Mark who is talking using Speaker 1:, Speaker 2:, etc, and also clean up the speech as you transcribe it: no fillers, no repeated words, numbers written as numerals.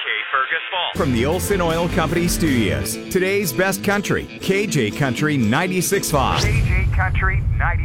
Speaker 1: Fergus Falls.
Speaker 2: From the Olson Oil Company studios, today's best country, KJ Country 96.5.
Speaker 1: KJ Country 96.5.